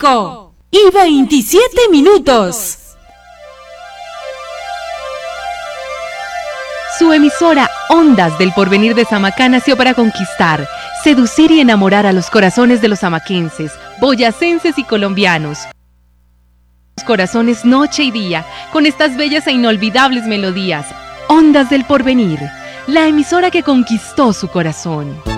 5:27. Su emisora Ondas del Porvenir de Samacá nació para conquistar, seducir y enamorar a los corazones de los samaquenses, boyacenses y colombianos. Los corazones noche y día, con estas bellas e inolvidables melodías. Ondas del Porvenir, la emisora que conquistó su corazón.